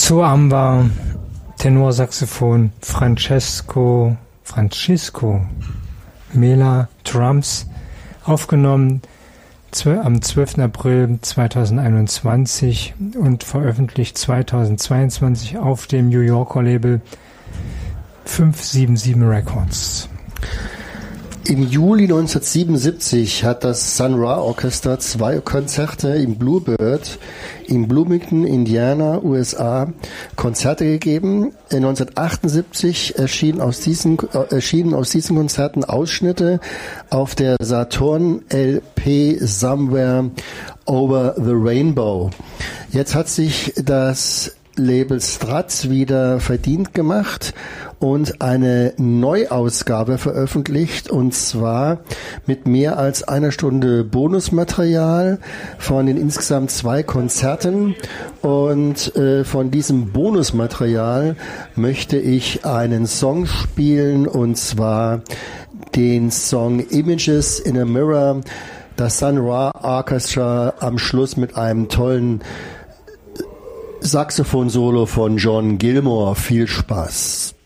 Dazu haben wir Tenorsaxophon Francisco Mela Drums, aufgenommen am 12. April 2021 und veröffentlicht 2022 auf dem New Yorker Label 577 Records. Im Juli 1977 hat das Sun Ra Orchestra 2 Konzerte im Bluebird in Bloomington, Indiana, USA, Konzerte gegeben. 1978 erschienen aus diesen Konzerten Ausschnitte auf der Saturn LP Somewhere Over the Rainbow. Jetzt hat sich das Label Straz wieder verdient gemacht und eine Neuausgabe veröffentlicht, und zwar mit mehr als einer Stunde Bonusmaterial von den insgesamt 2 Konzerten. Und von diesem Bonusmaterial möchte ich einen Song spielen, und zwar den Song Images in a Mirror, das Sun Ra Orchestra am Schluss mit einem tollen Saxophon-Solo von John Gilmore. Viel Spaß.